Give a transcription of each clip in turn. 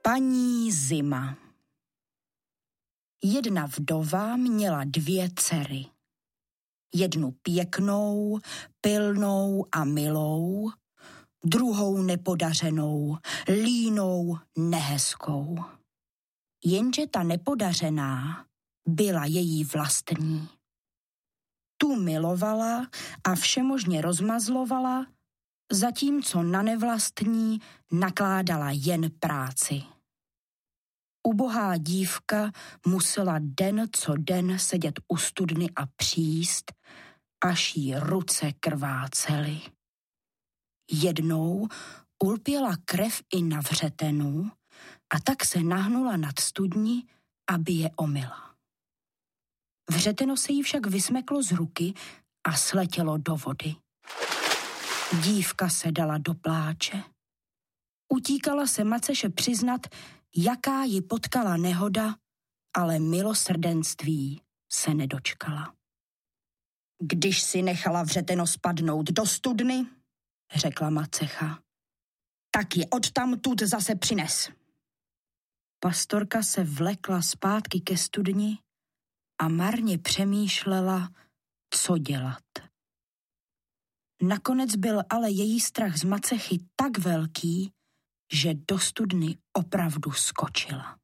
Paní Zima. Jedna vdova měla 2 dcery. Jednu pěknou, pilnou a milou, druhou nepodařenou, línou, nehezkou. Jenže ta nepodařená byla její vlastní. Tu milovala a všemožně rozmazlovala, zatímco na nevlastní nakládala jen práci. Ubohá dívka musela den co den sedět u studny a příst, až jí ruce krvácely. Jednou ulpěla krev i na vřetenu a tak se nahnula nad studni, aby je omyla. Vřeteno se jí však vysmeklo z ruky a sletělo do vody. Dívka se dala do pláče. Utíkala se maceše přiznat, jaká ji potkala nehoda, ale milosrdenství se nedočkala. Když si nechala vřeteno spadnout do studny, řekla macecha, tak ji odtamtud zase přines. Pastorka se vlekla zpátky ke studni a marně přemýšlela, co dělat. Nakonec byl ale její strach z macechy tak velký, že do studny opravdu skočila.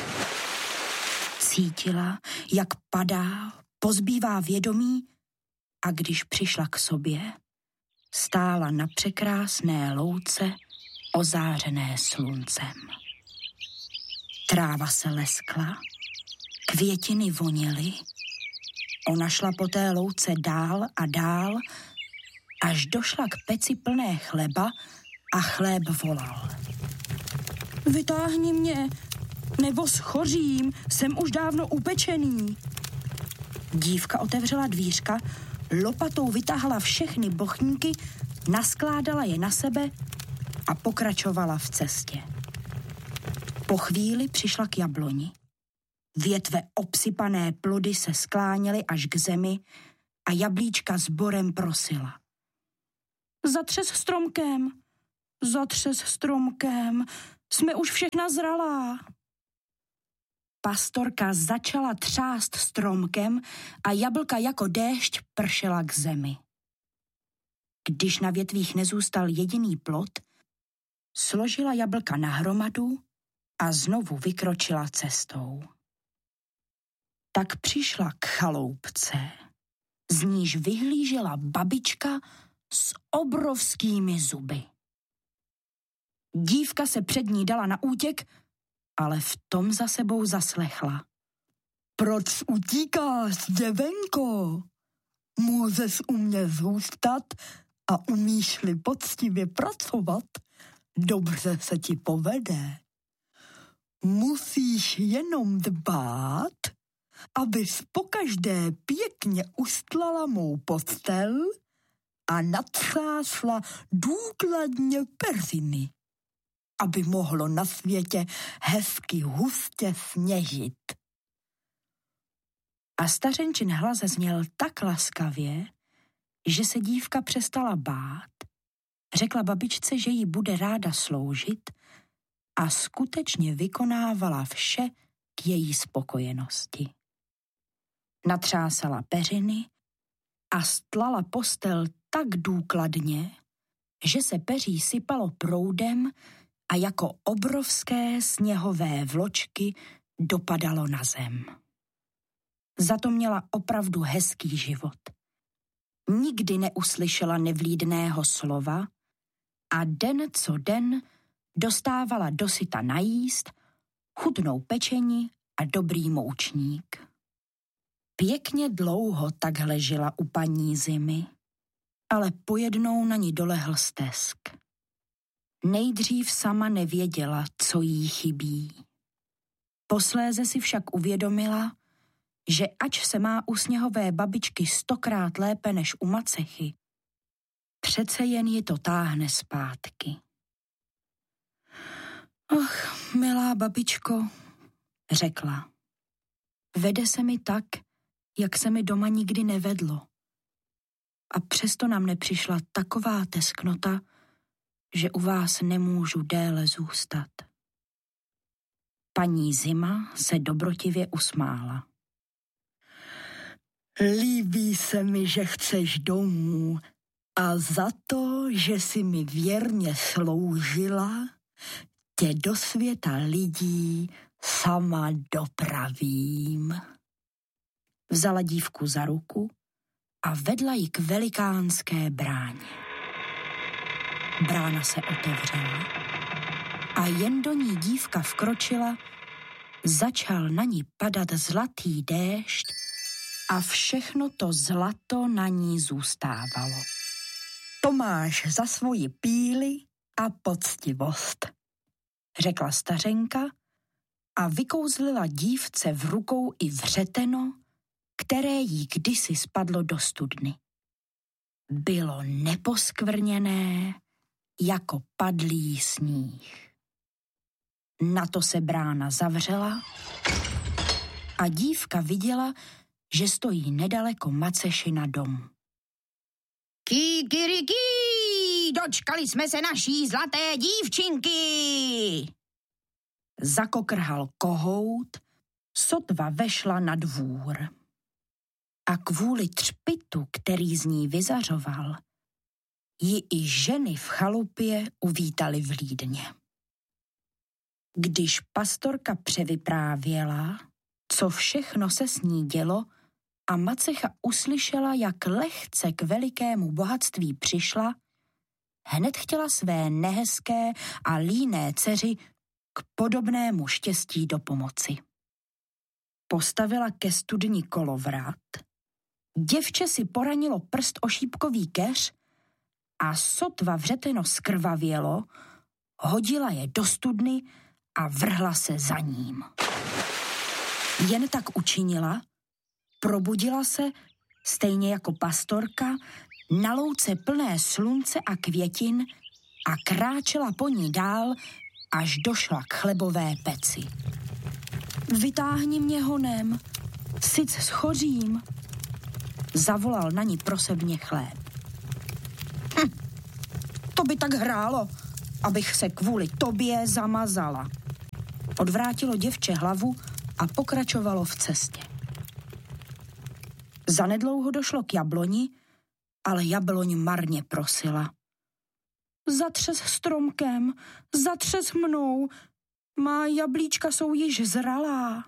Cítila, jak padá, pozbývá vědomí a když přišla k sobě, stála na překrásné louce ozářené sluncem. Tráva se leskla, květiny voněly, ona šla po té louce dál a dál, až došla k peci plné chleba a chléb volal. Vytáhni mě, nebo schořím, jsem už dávno upečený. Dívka otevřela dvířka, lopatou vytáhla všechny bochníky, naskládala je na sebe a pokračovala v cestě. Po chvíli přišla k jabloni. Větve obsypané plody se skláněly až k zemi a jablíčka s borem prosila. Zatřes stromkem, jsme už všechna zralá. Pastorka začala třást stromkem a jablka jako déšť pršela k zemi. Když na větvích nezůstal jediný plod, složila jablka na hromadu a znovu vykročila cestou. Tak přišla k chaloupce, z níž vyhlížela babička s obrovskými zuby. Dívka se před ní dala na útěk, ale v tom za sebou zaslechla. Proč utíkáš, děvenko? Můžeš u mě zůstat a umíš-li poctivě pracovat, dobře se ti povede. Musíš jenom dbát, abys pokaždé pěkně ustlala mou postel a natřásla důkladně peřiny, aby mohlo na světě hezky hustě sněžit. A stařenčin hlas zněl tak laskavě, že se dívka přestala bát, řekla babičce, že jí bude ráda sloužit a skutečně vykonávala vše k její spokojenosti. Natřásala peřiny a stlala postel tak důkladně, že se peří sypalo proudem a jako obrovské sněhové vločky dopadalo na zem. Za to měla opravdu hezký život. Nikdy neuslyšela nevlídného slova a den co den dostávala dosyta najíst, chutnou pečení a dobrý moučník. Pěkně dlouho takhle žila u paní Zimy, ale pojednou na ní dolehl stesk. Nejdřív sama nevěděla, co jí chybí. Posléze si však uvědomila, že ač se má u sněhové babičky 100krát lépe než u macechy, přece jen ji to táhne zpátky. Ach, milá babičko, řekla. Vede se mi tak, jak se mi doma nikdy nevedlo. A přesto nám nepřišla taková tesknota, že u vás nemůžu déle zůstat. Paní Zima se dobrotivě usmála. Líbí se mi, že chceš domů a za to, že jsi mi věrně sloužila, tě do světa lidí sama dopravím. Vzala dívku za ruku a vedla ji k velikánské bráně. Brána se otevřela a jen do ní dívka vkročila, začal na ní padat zlatý déšť a všechno to zlato na ní zůstávalo. To máš za svoji píli a poctivost, řekla stařenka a vykouzlila dívce v rukou i vřeteno, které jí kdysi spadlo do studny. Bylo neposkvrněné jako padlý sníh. Na to se brána zavřela a dívka viděla, že stojí nedaleko Macešina domu. Kikiriki, dočkali jsme se naší zlaté dívčinky! Zakokrhal kohout, sotva vešla na dvůr. A kvůli třpitu, který z ní vyzařoval, ji i ženy v chalupě uvítali vlídně. Když pastorka převyprávěla, co všechno se s ní dělo, a Macecha uslyšela, jak lehce k velikému bohatství přišla, hned chtěla své nehezké a líné dceři k podobnému štěstí dopomoci. Postavila ke studni kolovrat, děvče si poranilo prst o šípkový keř a sotva vřeteno skrvavělo, hodila je do studny a vrhla se za ním. Jen tak učinila, probudila se, stejně jako pastorka, na louce plné slunce a květin a kráčela po ní dál, až došla k chlebové peci. Vytáhni mě honem, syc schořím, zavolal na ní prosebně chléb. To by tak hrálo, abych se kvůli tobě zamazala. Odvrátilo děvče hlavu a pokračovalo v cestě. Zanedlouho došlo k jabloni, ale jabloň marně prosila. Zatřes stromkem, zatřes mnou, má jablíčka jsou již zralá.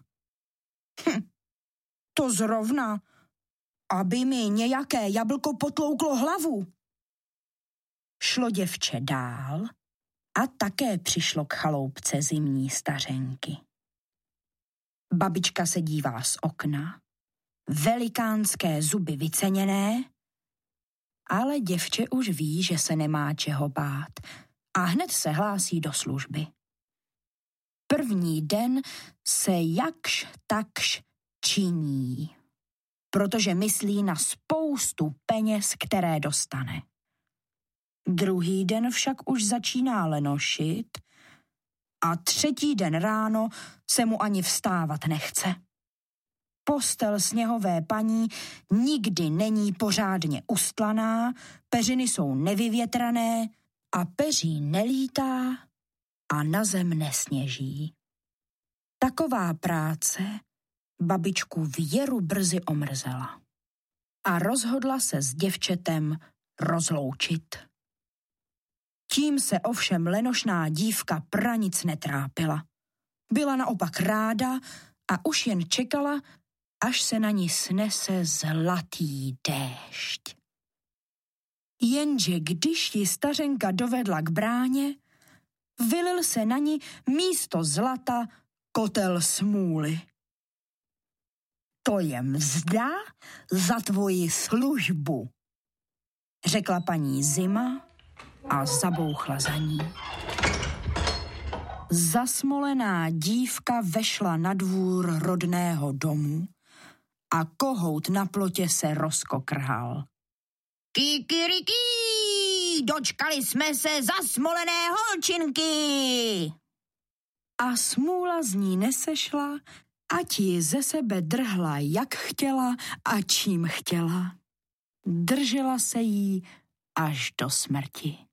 To zrovna, aby mi nějaké jablko potlouklo hlavu. Šlo děvče dál a také přišlo k chaloupce zimní stařenky. Babička se dívá z okna, velikánské zuby vyceněné, ale děvče už ví, že se nemá čeho bát a hned se hlásí do služby. První den se jakž takž činí, protože myslí na spoustu peněz, které dostane. Druhý den však už začíná lenošit a třetí den ráno se mu ani vstávat nechce. Postel sněhové paní nikdy není pořádně ustlaná, peřiny jsou nevyvětrané a peří nelítá a na zem nesněží. Taková práce babičku Věru brzy omrzela a rozhodla se s děvčetem rozloučit. Tím se ovšem lenošná dívka pranic netrápila. Byla naopak ráda a už jen čekala, až se na ní snese zlatý déšť. Jenže když ji stařenka dovedla k bráně, vylil se na ní místo zlata kotel smůly. To je mzda za tvoji službu, řekla paní Zima a zabouchla za ní. Zasmolená dívka vešla na dvůr rodného domu a kohout na plotě se rozkokrhal. Kikiriki, dočkali jsme se zasmolené holčinky! A smůla z ní nesešla, ať ji ze sebe drhla, jak chtěla a čím chtěla. Držela se jí až do smrti.